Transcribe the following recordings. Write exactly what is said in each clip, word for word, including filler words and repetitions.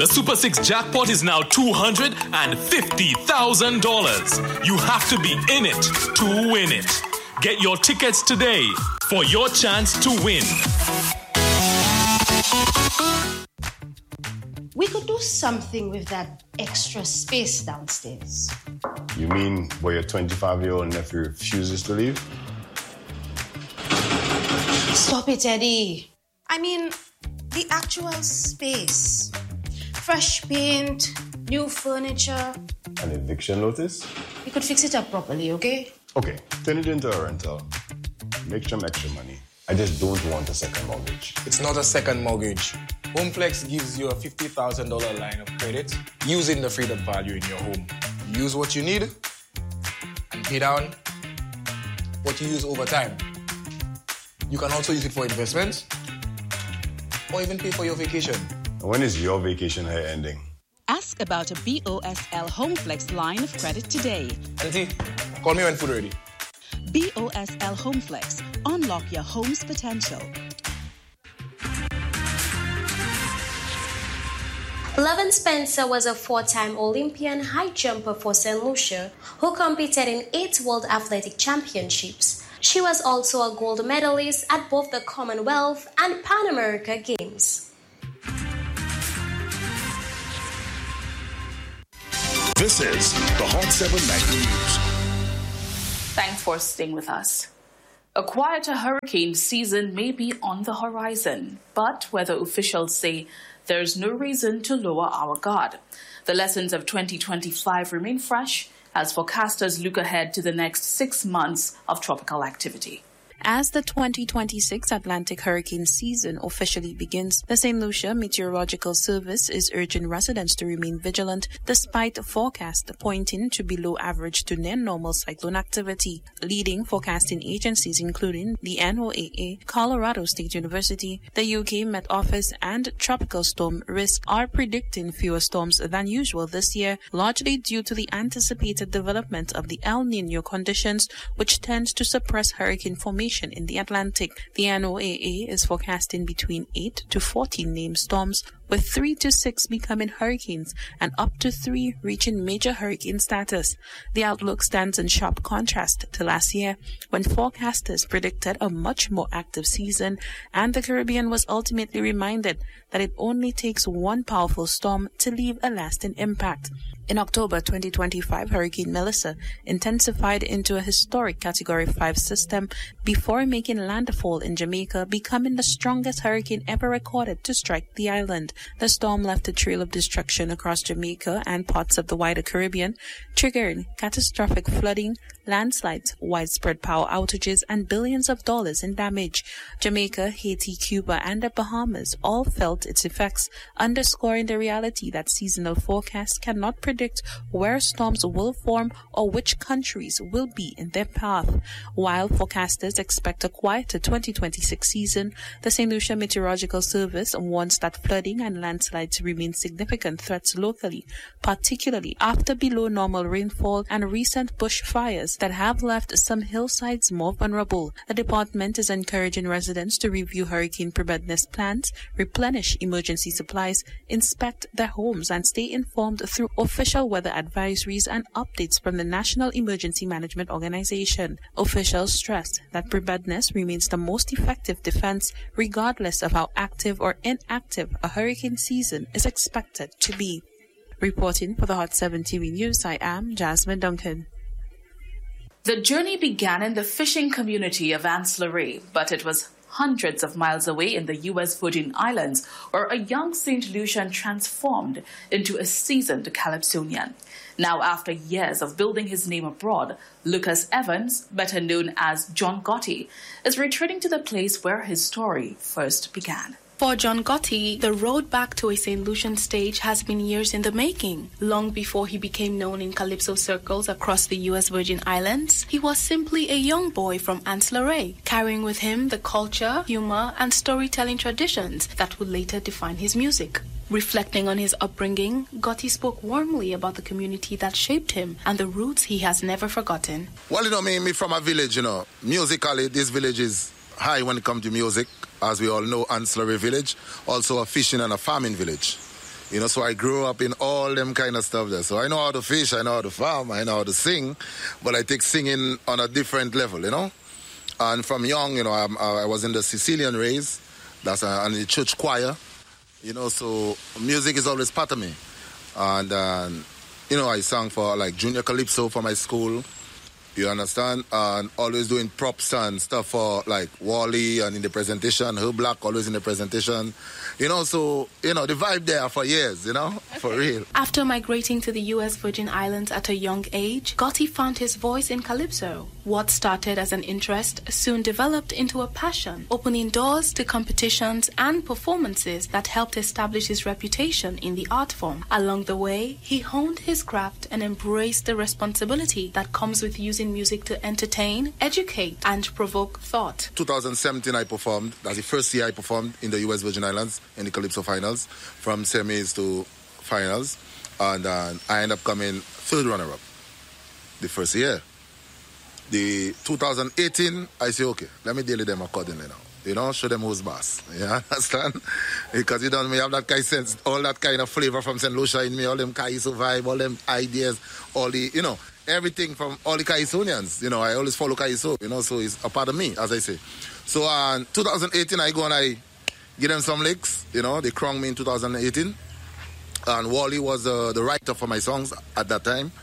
The Super six jackpot is now two hundred fifty thousand dollars. You have to be in it to win it. Get your tickets today for your chance to win. We could do something with that extra space downstairs. You mean where your twenty-five-year-old nephew refuses to leave? Stop it, Eddie. I mean, the actual space. Fresh paint, new furniture. An eviction notice? We could fix it up properly, okay? Okay, turn it into a rental. Make some extra money. I just don't want a second mortgage. It's not a second mortgage. HomeFlex gives you a fifty thousand dollars line of credit using the freed up value in your home. You use what you need and pay down what you use over time. You can also use it for investments or even pay for your vacation. And when is your vacation here ending? Ask about a B O S L HomeFlex line of credit today. Auntie, call me when food ready. B O S L HomeFlex. Unlock your home's potential. Lovin Spencer was a four-time Olympian high jumper for Saint Lucia who competed in eight World Athletic Championships. She was also a gold medalist at both the Commonwealth and Pan America Games. This is the Hot seven Night News. Thanks for staying with us. A quieter hurricane season may be on the horizon, but weather officials say there's no reason to lower our guard. The lessons of twenty twenty-five remain fresh as forecasters look ahead to the next six months of tropical activity. As the twenty twenty-six Atlantic hurricane season officially begins, the Saint Lucia Meteorological Service is urging residents to remain vigilant despite a forecast pointing to below average to near normal cyclone activity. Leading forecasting agencies including the N O A A, Colorado State University, the U K Met Office, and Tropical Storm Risk are predicting fewer storms than usual this year, largely due to the anticipated development of the El Niño conditions, which tends to suppress hurricane formation in the Atlantic. The N O A A is forecasting between eight to fourteen named storms, with three to six becoming hurricanes and up to three reaching major hurricane status. The outlook stands in sharp contrast to last year, when forecasters predicted a much more active season, and the Caribbean was ultimately reminded that it only takes one powerful storm to leave a lasting impact. In October twenty twenty-five, Hurricane Melissa intensified into a historic Category five system before making landfall in Jamaica, becoming the strongest hurricane ever recorded to strike the island. The storm left a trail of destruction across Jamaica and parts of the wider Caribbean, triggering catastrophic flooding, landslides, widespread power outages, and billions of dollars in damage. Jamaica, Haiti, Cuba, and the Bahamas all felt its effects, underscoring the reality that seasonal forecasts cannot predict where storms will form or which countries will be in their path. While forecasters expect a quieter twenty twenty-six season, the Saint Lucia Meteorological Service warns that flooding and landslides remain significant threats locally, particularly after below normal rainfall and recent bushfires that have left some hillsides more vulnerable. The department is encouraging residents to review hurricane preparedness plans, replenish emergency supplies, inspect their homes, and stay informed through official weather advisories and updates from the National Emergency Management Organization. Officials stressed that preparedness remains the most effective defense, regardless of how active or inactive a hurricane season is expected to be. Reporting for the Hot seven T V News, I am Jasmine Duncan. The journey began in the fishing community of Anse-La-Rae, but it was hundreds of miles away in the U S Virgin Islands, where a young Saint Lucian transformed into a seasoned Calypsonian. Now, after years of building his name abroad, Lucas Evans, better known as John Gotti, is returning to the place where his story first began. For John Gotti, the road back to a Saint Lucian stage has been years in the making. Long before he became known in calypso circles across the U S Virgin Islands, he was simply a young boy from Anse-La-Rae, carrying with him the culture, humor, and storytelling traditions that would later define his music. Reflecting on his upbringing, Gotti spoke warmly about the community that shaped him and the roots he has never forgotten. Well, you know, me, me from a village, you know. Musically, this village is high when it comes to music. As we all know, Anse-La-Rae village, also a fishing and a farming village. You know, so I grew up in all them kind of stuff there. So I know how to fish, I know how to farm, I know how to sing, but I take singing on a different level, you know. And from young, you know, I'm, I was in the Sicilian race, that's a, and the church choir, you know, so music is always part of me. And, uh, you know, I sang for like Junior Calypso for my school, you understand? And always doing props and stuff for like Wally and in the presentation, Herb Black always in the presentation. You know, so, you know, the vibe there for years, you know, okay. For real. After migrating to the U S Virgin Islands at a young age, Gotti found his voice in calypso. What started as an interest soon developed into a passion, opening doors to competitions and performances that helped establish his reputation in the art form. Along the way, he honed his craft and embraced the responsibility that comes with using music to entertain, educate, and provoke thought. twenty seventeen, I performed. That's the first year I performed in the U S Virgin Islands in the Calypso finals, from semis to finals, and uh, I ended up coming third runner-up the first year. The two thousand eighteen, I say, okay, let me deal with them accordingly now. You know, show them who's boss. You understand? Because you don't me have that kind of sense, all that kind of flavor from Saint Lucia in me, all them Kaiso vibe, all them ideas, all the, you know, everything from all the Kaisonians. You know, I always follow Kaiso, you know, so it's a part of me, as I say. So in uh, two thousand eighteen, I go and I give them some licks, you know, they crowned me in two thousand eighteen. And Wally was uh, the writer for my songs at that time.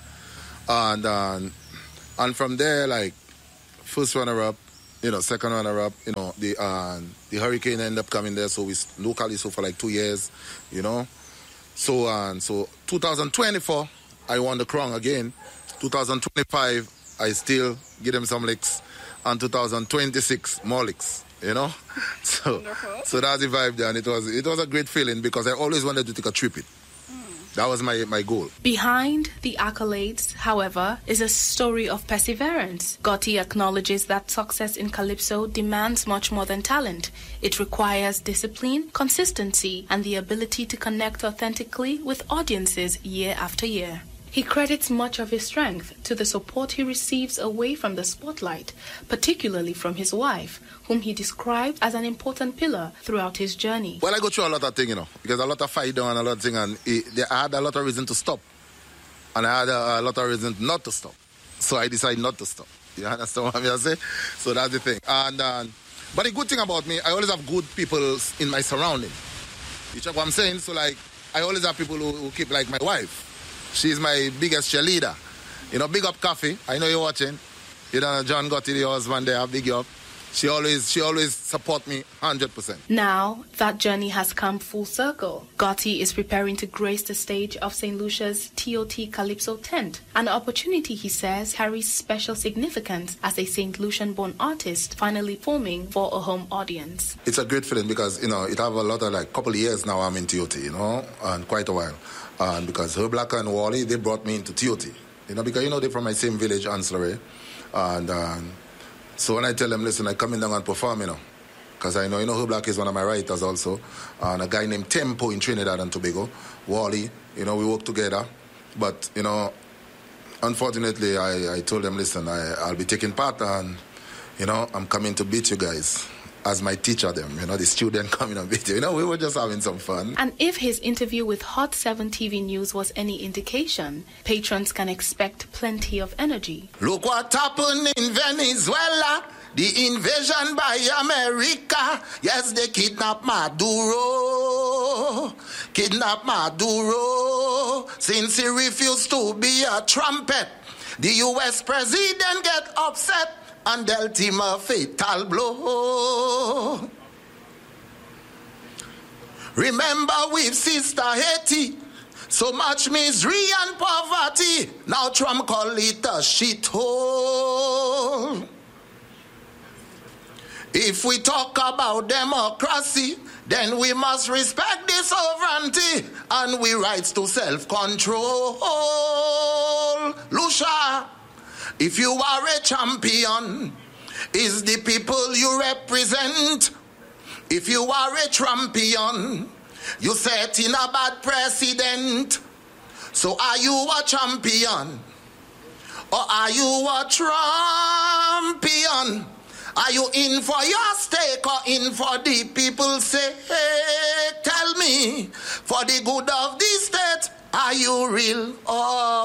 And uh, and from there, like, first runner-up, you know, second runner-up, you know, the uh, the Hurricane ended up coming there, so we locally so for like two years, you know. So, uh, so two thousand twenty-four, I won the crown again. two thousand twenty-five, I still give them some licks. And two thousand twenty-six, more licks. You know, so Wonderful. So that's the vibe there, and it was it was a great feeling because I always wanted to take a trip. It mm. That was my my goal. Behind the accolades, however, is a story of perseverance. Gotti acknowledges that success in calypso demands much more than talent. It requires discipline, consistency, and the ability to connect authentically with audiences year after year. He credits much of his strength to the support he receives away from the spotlight, particularly from his wife, whom he described as an important pillar throughout his journey. Well, I go through a lot of things, you know, because a lot of fight down and a lot of things, and it, I had a lot of reason to stop, and I had a, a lot of reason not to stop. So I decided not to stop. You understand what I'm going to say? So that's the thing. And uh, but the good thing about me, I always have good people in my surrounding. You check what I'm saying? So, like, I always have people who, who keep, like, my wife. She's my biggest cheerleader. You know, big up Coffee. I know you're watching. You know, John Gotti, the husband there, big you up. She always, she always support me one hundred percent. Now, that journey has come full circle. Gotti is preparing to grace the stage of Saint Lucia's T O T Calypso tent. An opportunity, he says, carries special significance as a Saint Lucian-born artist finally forming for a home audience. It's a great feeling because, you know, it have a lot of, like, couple of years now I'm in T O T, you know, and quite a while. And because Herb Black and Wally, they brought me into T O T. You know, because, you know, they're from my same village, Ancillary. And um, so when I tell them, listen, I come in down and perform, you know, because I know, you know, Herb Black is one of my writers also. And a guy named Tempo in Trinidad and Tobago, Wally, you know, we work together. But, you know, unfortunately, I, I told them, listen, I, I'll be taking part and, you know, I'm coming to beat you guys. As my teacher them, you know, the student coming and beat you. You know, we were just having some fun. And if his interview with Hot seven T V News was any indication, patrons can expect plenty of energy. Look what happened in Venezuela. The invasion by America. Yes, they kidnapped Maduro. Kidnapped Maduro. Since he refused to be a trumpet, the U S president get upset and dealt him a fatal blow. Remember with Sister Haiti, so much misery and poverty. Now Trump call it a shithole. If we talk about democracy, then we must respect the sovereignty and we rights to self-control. Lucia, if you are a champion, is the people you represent. If you are a champion, you set in a bad precedent. So are you a champion? Or are you a champion? Are you in for your stake or in for the people? Say, hey, tell me. for the good of the state. Are you real or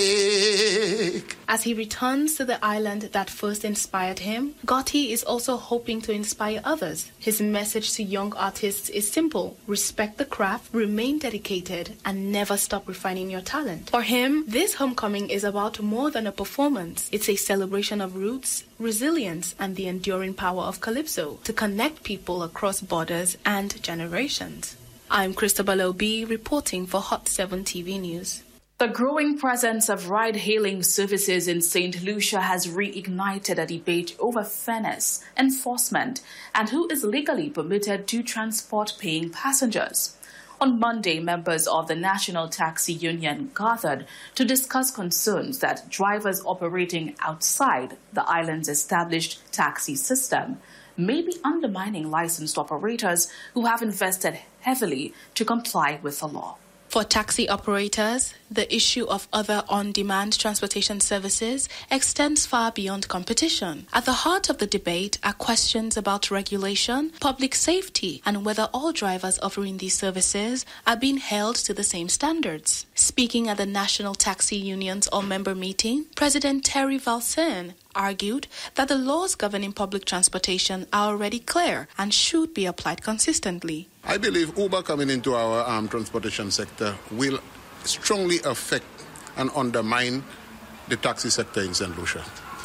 fake? As he returns to the island that first inspired him, Gotti is also hoping to inspire others. His message to young artists is simple: respect the craft, remain dedicated, and never stop refining your talent. For him, this homecoming is about more than a performance. It's a celebration of roots, resilience, and the enduring power of Calypso to connect people across borders and generations. I'm Christabel Obi reporting for Hot seven T V News. The growing presence of ride-hailing services in Saint Lucia has reignited a debate over fairness, enforcement, and who is legally permitted to transport paying passengers. On Monday, members of the National Taxi Union gathered to discuss concerns that drivers operating outside the island's established taxi system may be undermining licensed operators who have invested heavily to comply with the law. For taxi operators, the issue of other on-demand transportation services extends far beyond competition. At the heart of the debate are questions about regulation, public safety, and whether all drivers offering these services are being held to the same standards. Speaking at the National Taxi Union's all-member meeting, President Terry Valcerne argued that the laws governing public transportation are already clear and should be applied consistently. I believe Uber coming into our um, transportation sector will strongly affect and undermine the taxi sector in Saint Lucia.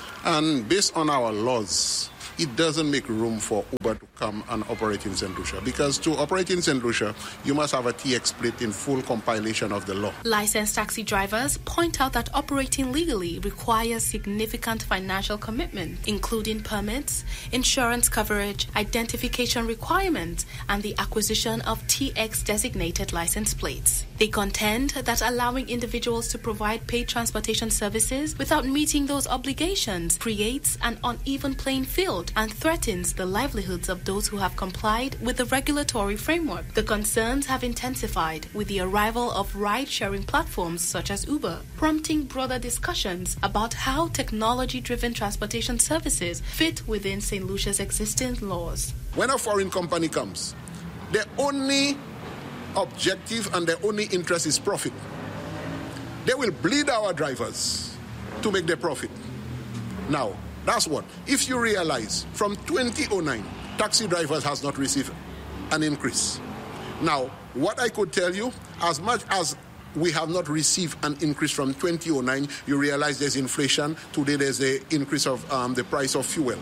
And based on our laws, it doesn't make room for Uber to come and operate in Saint Lucia, because to operate in Saint Lucia, you must have a T X split in full compilation of the law. Licensed taxi drivers point out that operating legally requires significant financial commitment, including permits, insurance coverage, identification requirements, and the acquisition of T X-designated license plates. They contend that allowing individuals to provide paid transportation services without meeting those obligations creates an uneven playing field and threatens the livelihoods of those who have complied with the regulatory framework. The concerns have intensified with the arrival of ride-sharing platforms such as Uber, prompting broader discussions about how technology-driven transportation services fit within Saint Lucia's existing laws. When a foreign company comes, their only objective and their only interest is profit. They will bleed our drivers to make their profit. Now, that's what. If you realize, from twenty oh nine, taxi drivers has not received an increase. Now, what I could tell you, as much as we have not received an increase from twenty oh nine, you realize there's inflation. Today there's an increase of um, the price of fuel.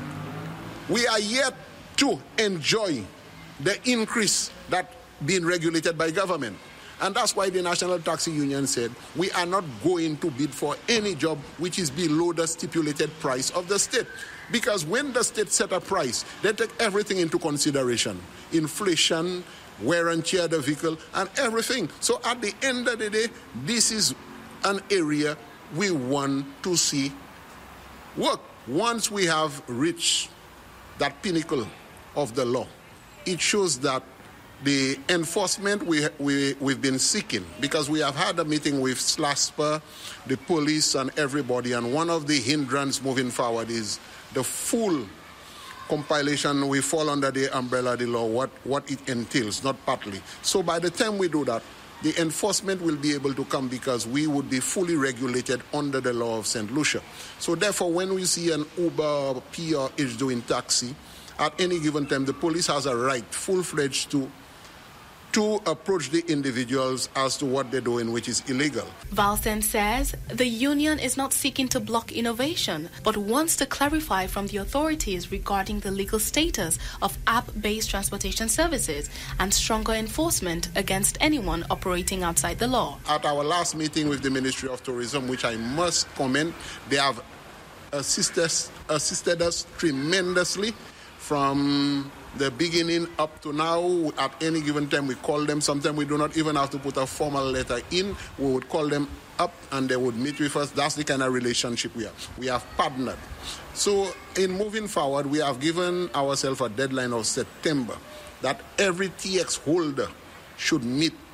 We are yet to enjoy the increase that being regulated by government. And that's why the National Taxi Union said, we are not going to bid for any job which is below the stipulated price of the state. Because when the state set a price, they take everything into consideration. Inflation, wear and tear of the vehicle, and everything. So at the end of the day, this is an area we want to see work. Once we have reached that pinnacle of the law, it shows that the enforcement we, we, we've been seeking, because we have had a meeting with SLASPA, the police, and everybody, and one of the hindrances moving forward is the full compilation. We fall under the umbrella of the law, what, what it entails, not partly. So by the time we do that, the enforcement will be able to come, because we would be fully regulated under the law of Saint Lucia. So therefore, when we see an Uber or P or H doing taxi, at any given time, the police has a right, full-fledged, to to approach the individuals as to what they're doing, which is illegal. Valcerne says the union is not seeking to block innovation, but wants to clarify from the authorities regarding the legal status of app-based transportation services and stronger enforcement against anyone operating outside the law. At our last meeting with the Ministry of Tourism, which I must comment, they have assisted, assisted us tremendously from the beginning up to now. At any given time, we call them. Sometimes we do not even have to put a formal letter in. We would call them up and they would meet with us. That's the kind of relationship we have. We have partnered. So in moving forward, we have given ourselves a deadline of September that every T X holder should meet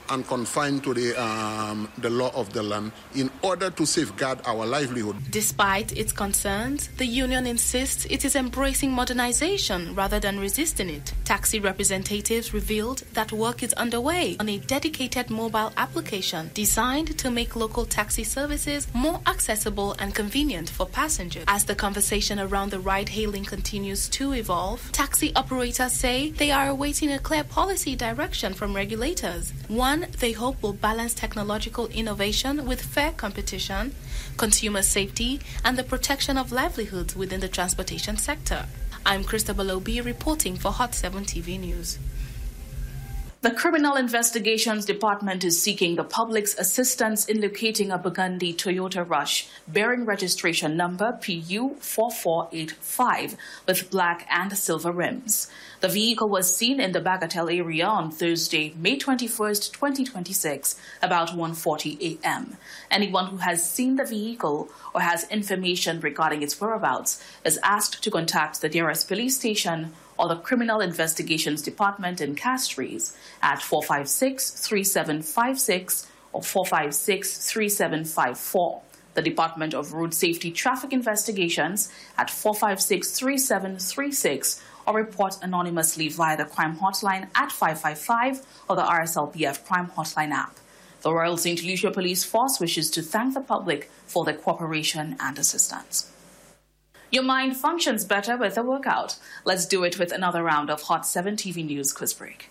and confined to the um, the law of the land in order to safeguard our livelihood. Despite its concerns, the union insists it is embracing modernization rather than resisting it. Taxi representatives revealed that work is underway on a dedicated mobile application designed to make local taxi services more accessible and convenient for passengers. As the conversation around the ride-hailing continues to evolve, taxi operators say they are awaiting a clear policy direction from regulators. One they hope will balance technological innovation with fair competition, consumer safety, and the protection of livelihoods within the transportation sector. I'm Christabel Obi reporting for Hot seven T V News. The Criminal Investigations Department is seeking the public's assistance in locating a Burgundy Toyota Rush bearing registration number P U four four eight five with black and silver rims. The vehicle was seen in the Bagatelle area on Thursday, May twenty-first, twenty twenty-six, about one forty a.m. Anyone who has seen the vehicle or has information regarding its whereabouts is asked to contact the nearest police station or the Criminal Investigations Department in Castries at four five six, three seven five six or four five six, three seven five four. The Department of Road Safety Traffic Investigations at four five six, three seven three six or report anonymously via the crime hotline at five five five or the R S L P F crime hotline app. The Royal Saint Lucia Police Force wishes to thank the public for their cooperation and assistance. Your mind functions better with a workout. Let's do it with another round of Hot seven T V News Quiz Break.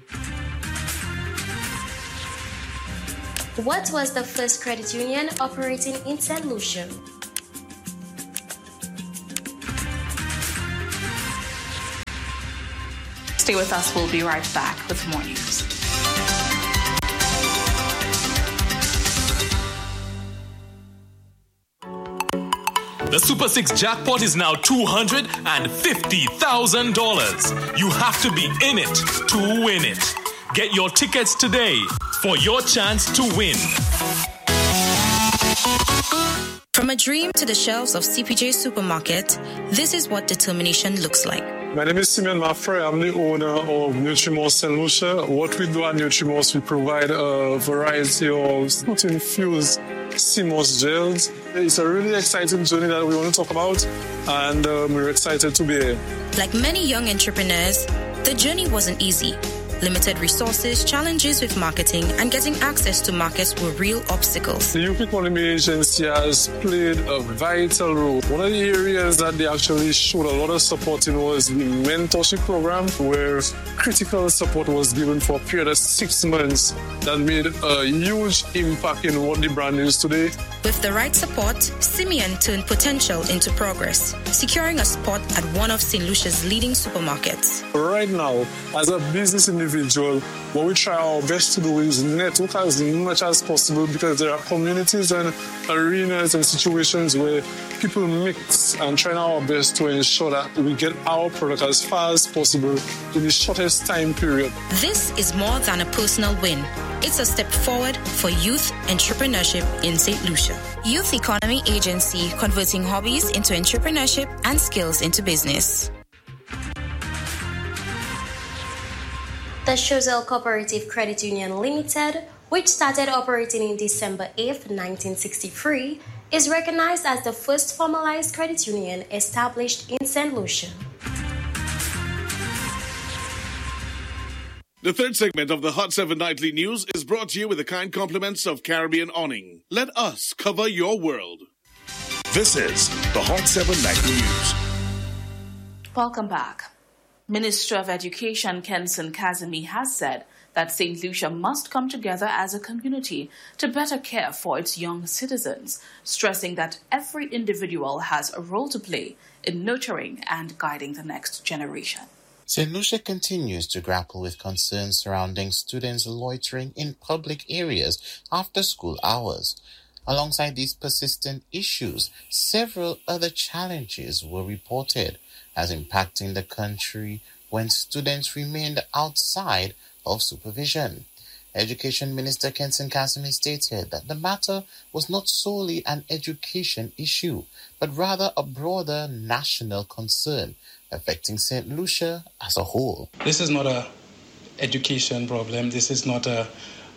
What was the first credit union operating in Saint Lucia? Stay with us. We'll be right back with more news. The Super six jackpot is now two hundred fifty thousand dollars. You have to be in it to win it. Get your tickets today for your chance to win. From a dream to the shelves of C P J Supermarket, this is what determination looks like. My name is Simeon Maffrey. I'm the owner of Nutrimos Saint Lucia. What we do at Nutrimos, we provide a variety of fruit-infused C M O S gels. It's a really exciting journey that we want to talk about, and um, we're excited to be here. Like many young entrepreneurs, the journey wasn't easy. Limited resources, challenges with marketing, and getting access to markets were real obstacles. The Youth Economy Agency has played a vital role. One of the areas that they actually showed a lot of support in was the mentorship program, where critical support was given for a period of six months that made a huge impact in what the brand is today. With the right support, Simeon turned potential into progress, securing a spot at one of Saint Lucia's leading supermarkets. Right now, as a business individual, what we try our best to do is network as much as possible, because there are communities and arenas and situations where people mix, and trying our best to ensure that we get our product as far as possible in the shortest time period. This is more than a personal win. It's a step forward for youth entrepreneurship in Saint Lucia. Youth Economy Agency, converting hobbies into entrepreneurship and skills into business. The Choiseul Cooperative Credit Union Limited, which started operating in December eighth, nineteen sixty-three, is recognized as the first formalized credit union established in Saint Lucia. The third segment of the Hot seven Nightly News is brought to you with the kind compliments of Caribbean Awning. Let us cover your world. This is the Hot seven Nightly News. Welcome back. Minister of Education Kenson Kazemi has said that Saint Lucia must come together as a community to better care for its young citizens, stressing that every individual has a role to play in nurturing and guiding the next generation. Saint Lucia continues to grapple with concerns surrounding students loitering in public areas after school hours. Alongside these persistent issues, several other challenges were reported as impacting the country when students remained outside of supervision. Education Minister Kenson Kazemi stated that the matter was not solely an education issue, but rather a broader national concern affecting Saint Lucia as a whole. This is not a education problem. This is not a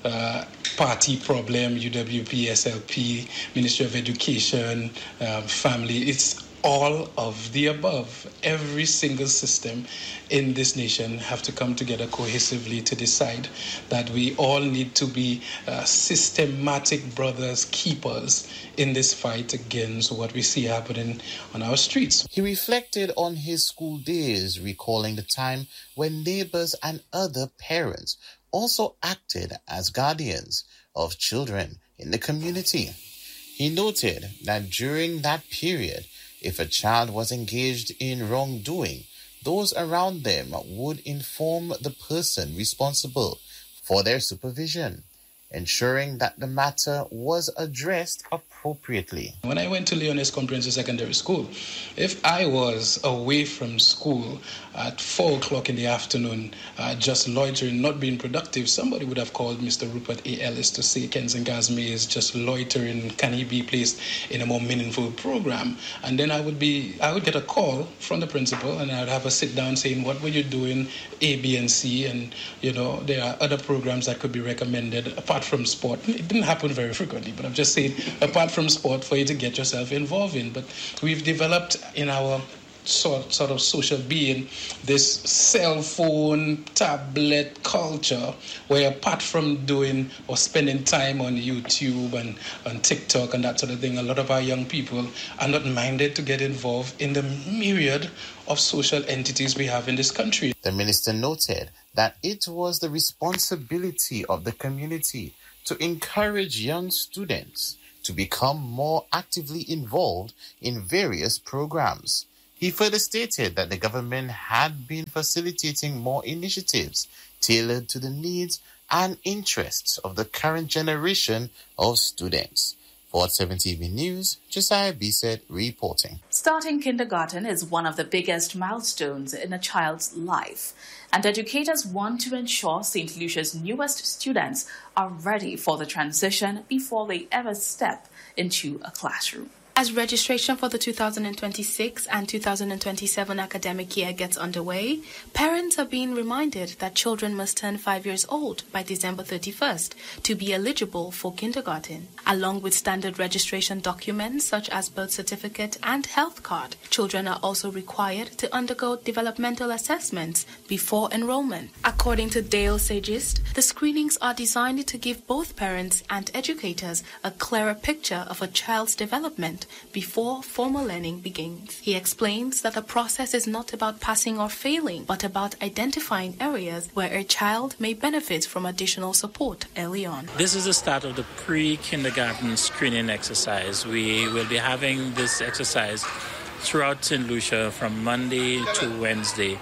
uh, party problem, U W P, S L P, Ministry of Education, um, family. It's all of the above. Every single system in this nation have to come together cohesively to decide that we all need to be uh, systematic brothers keepers in this fight against what we see happening on our streets. He reflected on his school days, recalling the time when neighbors and other parents also acted as guardians of children in the community. He noted that during that period, if a child was engaged in wrongdoing, those around them would inform the person responsible for their supervision, ensuring that the matter was addressed appropriately. When I went to Leones Comprehensive Secondary School, if I was away from school at four o'clock in the afternoon, uh, just loitering, not being productive, somebody would have called Mister Rupert A. Ellis to say Kenzen Gazmi is just loitering. Can he be placed in a more meaningful program? And then I would be, I would get a call from the principal, and I'd have a sit down saying, what were you doing, A, B, and C? And, you know, there are other programs that could be recommended apart from sport. It didn't happen very frequently, but I'm just saying, apart from sport, for you to get yourself involved in. But we've developed in our sort, sort of social being this cell phone, tablet culture, where apart from doing or spending time on YouTube and on TikTok and that sort of thing, a lot of our young people are not minded to get involved in the myriad of social entities we have in this country. The minister noted that it was the responsibility of the community to encourage young students to become more actively involved in various programs. He further stated that the government had been facilitating more initiatives tailored to the needs and interests of the current generation of students. For Hot seven T V News, Josiah Bisset reporting. Starting kindergarten is one of the biggest milestones in a child's life, and educators want to ensure Saint Lucia's newest students are ready for the transition before they ever step into a classroom. As registration for the two thousand twenty-six and two thousand twenty-seven academic year gets underway, parents are being reminded that children must turn five years old by December thirty-first to be eligible for kindergarten. Along with standard registration documents such as birth certificate and health card, children are also required to undergo developmental assessments before enrollment. According to Dale Sagist, the screenings are designed to give both parents and educators a clearer picture of a child's development before formal learning begins. He explains that the process is not about passing or failing, but about identifying areas where a child may benefit from additional support early on. This is the start of the pre-kindergarten screening exercise. We will be having this exercise throughout Saint Lucia from Monday to Wednesday.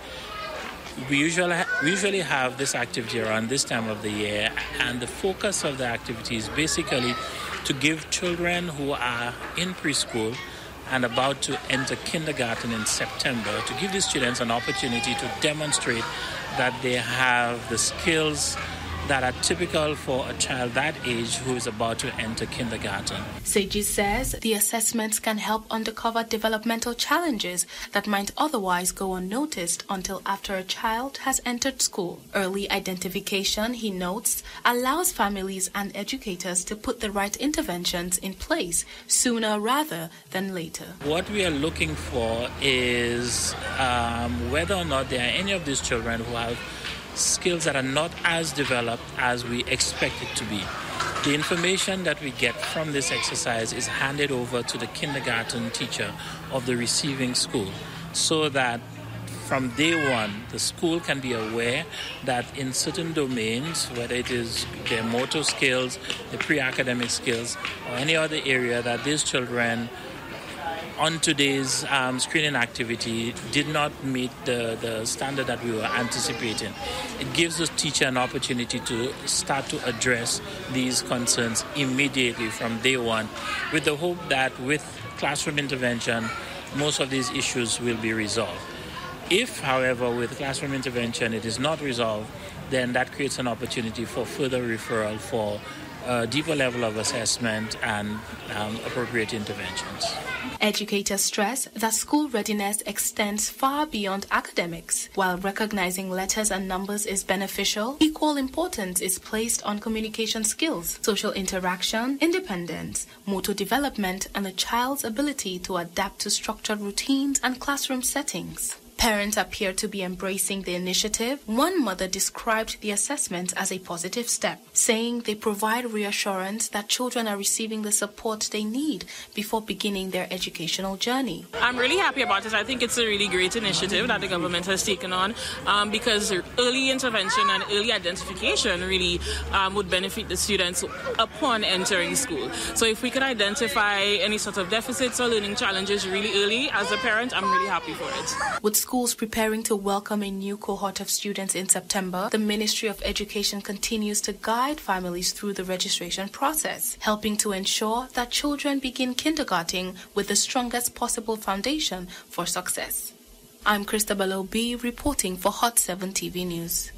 We usually, ha- we usually have this activity around this time of the year, and the focus of the activity is basically to give children who are in preschool and about to enter kindergarten in September, to give these students an opportunity to demonstrate that they have the skills that are typical for a child that age who is about to enter kindergarten. Sagis says the assessments can help uncover developmental challenges that might otherwise go unnoticed until after a child has entered school. Early identification, he notes, allows families and educators to put the right interventions in place sooner rather than later. What we are looking for is um, whether or not there are any of these children who have skills that are not as developed as we expect it to be. The information that we get from this exercise is handed over to the kindergarten teacher of the receiving school, so that from day one, the school can be aware that in certain domains, whether it is their motor skills, the pre-academic skills, or any other area, that these children on today's um, screening activity did not meet the, the standard that we were anticipating. It gives the teacher an opportunity to start to address these concerns immediately from day one, with the hope that with classroom intervention, most of these issues will be resolved. If, however, with classroom intervention it is not resolved, then that creates an opportunity for further referral for a deeper level of assessment and um, appropriate interventions. Educators stress that school readiness extends far beyond academics. While recognizing letters and numbers is beneficial, equal importance is placed on communication skills, social interaction, independence, motor development, and a child's ability to adapt to structured routines and classroom settings. Parents appear to be embracing the initiative. One mother described the assessment as a positive step, saying they provide reassurance that children are receiving the support they need before beginning their educational journey. I'm really happy about it. I think it's a really great initiative that the government has taken on um, because early intervention and early identification really um, would benefit the students upon entering school. So if we could identify any sort of deficits or learning challenges really early, as a parent, I'm really happy for it. With schools preparing to welcome a new cohort of students in September, the Ministry of Education continues to guide families through the registration process, helping to ensure that children begin kindergarten with the strongest possible foundation for success. I'm Christabel Obi reporting for Hot seven T V News.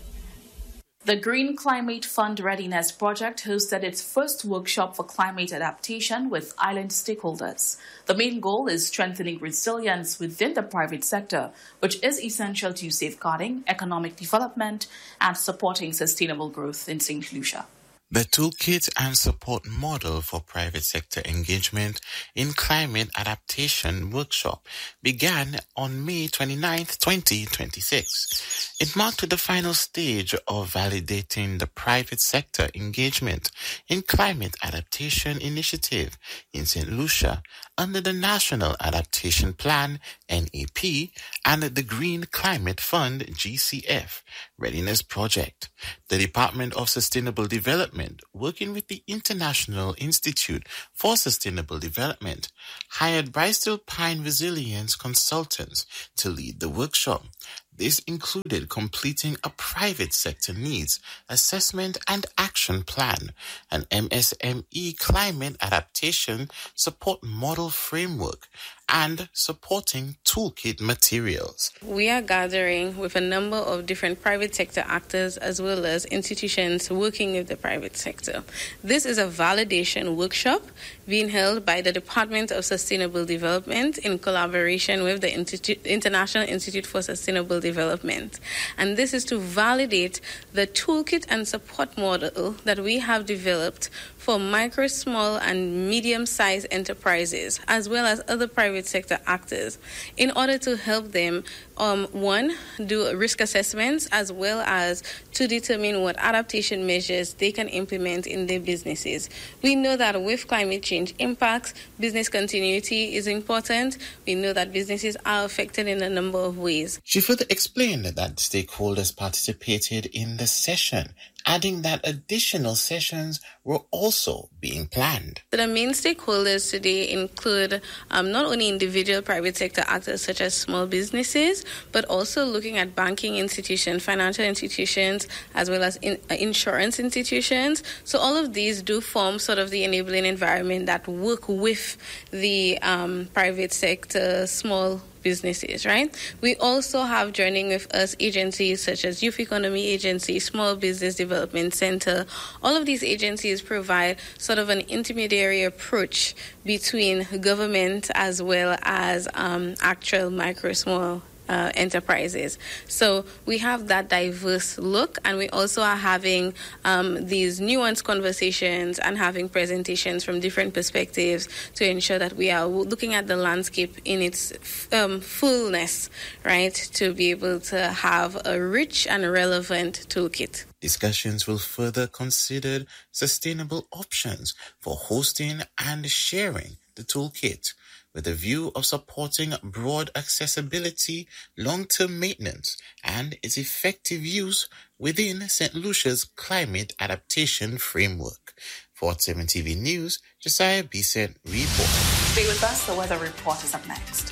The Green Climate Fund Readiness Project hosted its first workshop for climate adaptation with island stakeholders. The main goal is strengthening resilience within the private sector, which is essential to safeguarding economic development and supporting sustainable growth in Saint Lucia. The toolkit and support model for private sector engagement in climate adaptation workshop began on May twenty-ninth, twenty twenty-six. It marked the final stage of validating the private sector engagement in climate adaptation initiative in Saint Lucia under the National Adaptation Plan N A P and the Green Climate Fund G C F Readiness Project. The Department of Sustainable Development, working with the International Institute for Sustainable Development, hired Bristol Pine Resilience Consultants to lead the workshop. This included completing a private sector needs assessment and action plan, an M S M E climate adaptation support model framework, and supporting toolkit materials. We are gathering with a number of different private sector actors as well as institutions working with the private sector. This is a validation workshop being held by the Department of Sustainable Development in collaboration with the Institu- International Institute for Sustainable Development. And this is to validate the toolkit and support model that we have developed for micro, small, and medium-sized enterprises, as well as other private sector actors, in order to help them, um, one, do risk assessments, as well as to determine what adaptation measures they can implement in their businesses. We know that with climate change impacts, business continuity is important. We know that businesses are affected in a number of ways. She further explained that stakeholders participated in the session, adding that additional sessions were also being planned. The main stakeholders today include um, not only individual private sector actors such as small businesses, but also looking at banking institutions, financial institutions, as well as in, uh, insurance institutions. So all of these do form sort of the enabling environment that work with the um, private sector, small businesses, right? We also have joining with us agencies such as Youth Economy Agency, Small Business Development Center. All of these agencies provide sort of an intermediary approach between government as well as um, actual micro, small Uh, enterprises. So we have that diverse look, and we also are having um, these nuanced conversations and having presentations from different perspectives to ensure that we are looking at the landscape in its um, fullness, right, to be able to have a rich and relevant toolkit. Discussions will further consider sustainable options for hosting and sharing the toolkit, with a view of supporting broad accessibility, long-term maintenance, and its effective use within Saint Lucia's climate adaptation framework. For Hot seven T V News, Josiah Bisset reporting. Stay with us, the weather report is up next.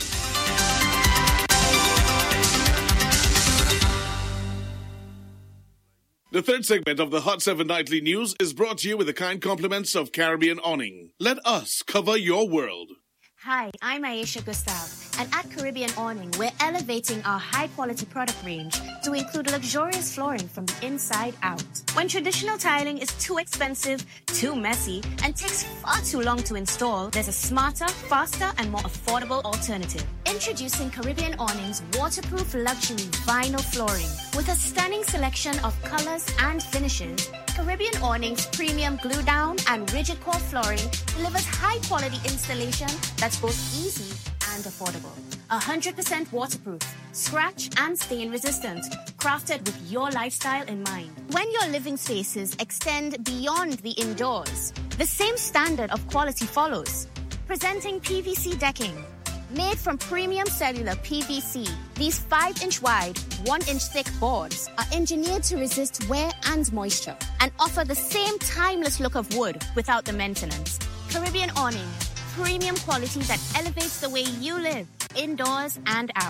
The third segment of the Hot seven Nightly News is brought to you with the kind compliments of Caribbean Awning. Let us cover your world. Hi, I'm Aisha Gustav. And at Caribbean Awning, we're elevating our high-quality product range to include luxurious flooring from the inside out. When traditional tiling is too expensive, too messy, and takes far too long to install, there's a smarter, faster, and more affordable alternative. Introducing Caribbean Awning's waterproof luxury vinyl flooring. With a stunning selection of colors and finishes, Caribbean Awning's premium glue down and rigid core flooring delivers high-quality installation that's both easy and affordable. one hundred percent waterproof, scratch and stain resistant, crafted with your lifestyle in mind. When your living spaces extend beyond the indoors, the same standard of quality follows. Presenting P V C decking. Made from premium cellular P V C, these five inch wide, one inch thick boards are engineered to resist wear and moisture and offer the same timeless look of wood without the maintenance. Caribbean Awning, premium quality that elevates the way you live, indoors and out.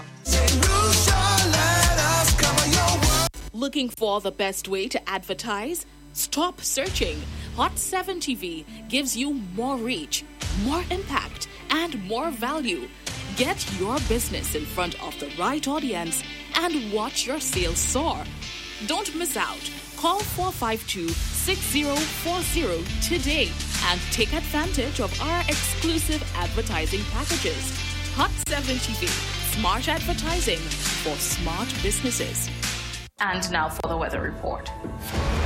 Looking for the best way to advertise? Stop searching. Hot seven T V gives you more reach, more impact, and more value. Get your business in front of the right audience and watch your sales soar. Don't miss out. Call four five two, six zero four zero today and take advantage of our exclusive advertising packages. Hot seven T V, smart advertising for smart businesses. And now for the weather report.